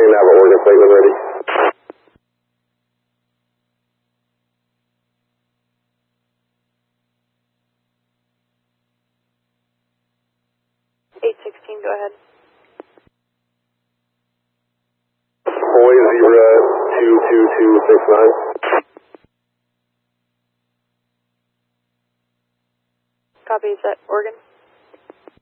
now have an Oregon plate when ready. Go ahead. Boy, Zebra 22269. Copy, is that Oregon?